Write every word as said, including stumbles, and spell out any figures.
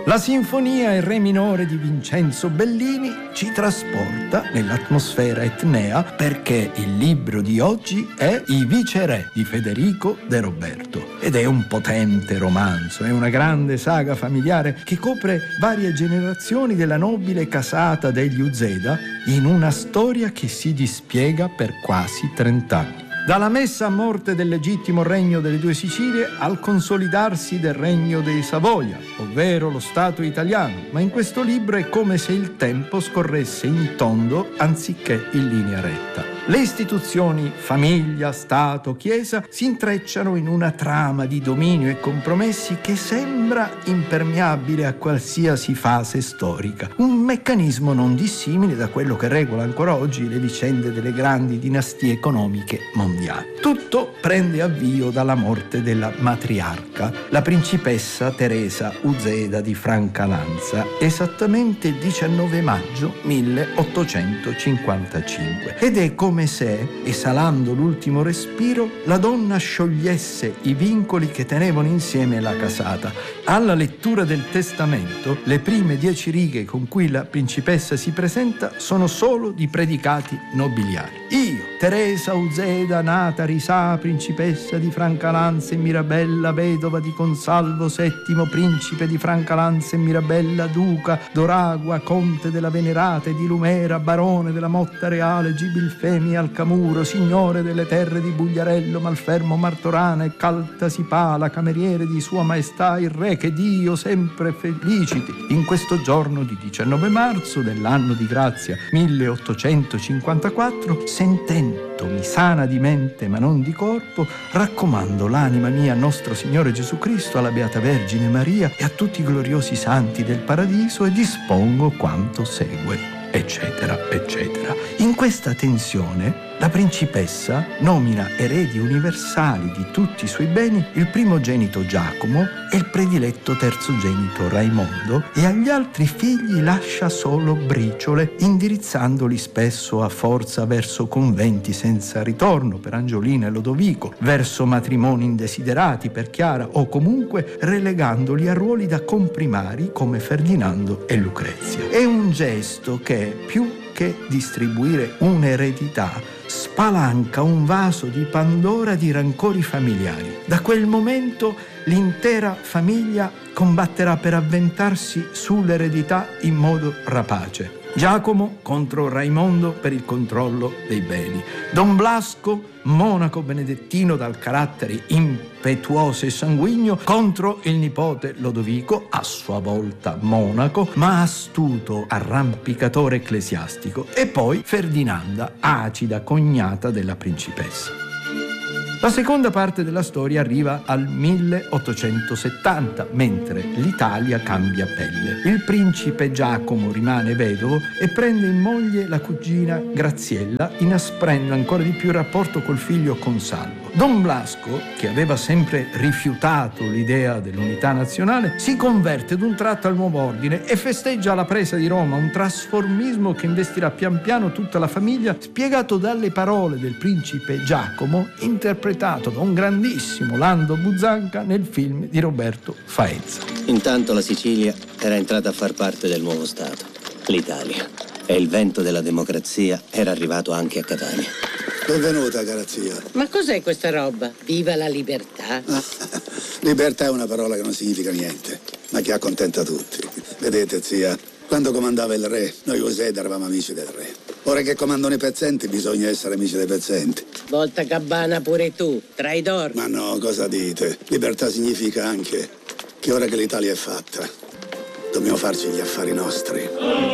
La sinfonia in re minore di Vincenzo Bellini ci trasporta nell'atmosfera etnea perché il libro di oggi è I viceré di Federico De Roberto ed è un potente romanzo, è una grande saga familiare che copre varie generazioni della nobile casata degli Uzeda in una storia che si dispiega per quasi trent'anni. Dalla messa a morte del legittimo regno delle due Sicilie al consolidarsi del regno dei Savoia, ovvero lo Stato italiano, ma in questo libro è come se il tempo scorresse in tondo anziché in linea retta. Le istituzioni, famiglia, Stato, Chiesa, si intrecciano in una trama di dominio e compromessi che sembra impermeabile a qualsiasi fase storica. Un meccanismo non dissimile da quello che regola ancora oggi le vicende delle grandi dinastie economiche mondiali. Tutto prende avvio dalla morte della matriarca, la principessa Teresa Uzeda di Francalanza, esattamente il diciannove maggio milleottocentocinquantacinque. Ed è come se, esalando l'ultimo respiro, la donna sciogliesse i vincoli che tenevano insieme la casata. Alla lettura del testamento, le prime dieci righe con cui la principessa si presenta sono solo di predicati nobiliari. Io, Teresa Uzeda, nata Risà, principessa di Francalanza e Mirabella, vedova di Consalvo settimo, principe di Francalanza e Mirabella, duca d'Oragua, conte della Venerata e di Lumera, barone della Motta Reale, Gibilfemi Alcamuro, signore delle terre di Bugliarello, Malfermo, Martorana e Caltasipala, cameriere di Sua Maestà il Re, che Dio sempre feliciti in questo giorno di diciannove marzo dell'anno di grazia milleottocentocinquantaquattro, sentendomi sana di mente ma non di corpo, raccomando l'anima mia a nostro Signore Gesù Cristo, alla Beata Vergine Maria e a tutti i gloriosi santi del paradiso e dispongo quanto segue, eccetera, eccetera. In questa tensione la principessa nomina eredi universali di tutti i suoi beni il primogenito Giacomo e il prediletto terzogenito Raimondo, e agli altri figli lascia solo briciole, indirizzandoli spesso a forza verso conventi senza ritorno per Angiolina e Lodovico, verso matrimoni indesiderati per Chiara, o comunque relegandoli a ruoli da comprimari come Ferdinando e Lucrezia. È un gesto che, più che distribuire un'eredità, spalanca un vaso di Pandora di rancori familiari. Da quel momento l'intera famiglia combatterà per avventarsi sull'eredità in modo rapace. Giacomo contro Raimondo per il controllo dei beni. Don Blasco, monaco benedettino dal carattere impetuoso e sanguigno, contro il nipote Lodovico, a sua volta monaco, ma astuto arrampicatore ecclesiastico. E poi Ferdinanda, acida cognata della principessa. La seconda parte della storia arriva al milleottocentosettanta, mentre l'Italia cambia pelle. Il principe Giacomo rimane vedovo e prende in moglie la cugina Graziella, inasprendo ancora di più il rapporto col figlio Consalvo. Don Blasco, che aveva sempre rifiutato l'idea dell'unità nazionale, si converte d'un tratto al nuovo ordine e festeggia la presa di Roma, un trasformismo che investirà pian piano tutta la famiglia, spiegato dalle parole del principe Giacomo, interpretato da un grandissimo Lando Buzzanca nel film di Roberto Faenza. Intanto la Sicilia era entrata a far parte del nuovo Stato, l'Italia, e il vento della democrazia era arrivato anche a Catania. Benvenuta, cara zia. Ma cos'è questa roba? Viva la libertà! Ah, libertà è una parola che non significa niente, ma che accontenta tutti. Vedete, zia, quando comandava il re, noi Uzeda eravamo amici del re. Ora che comandano i pezzenti, bisogna essere amici dei pezzenti. Volta Gabbana pure tu, traidor. Ma no, cosa dite? Libertà significa anche che ora che l'Italia è fatta, dobbiamo farci gli affari nostri.